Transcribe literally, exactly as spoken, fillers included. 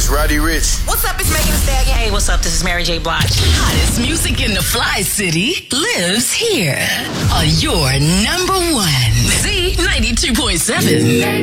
it's Roddy Ricch. What's up, it's Megan Thee Stallion. Hey, what's up, this is Mary J. Blige. Hottest music in the Fly City lives here on your number one. Z ninety-two point seven.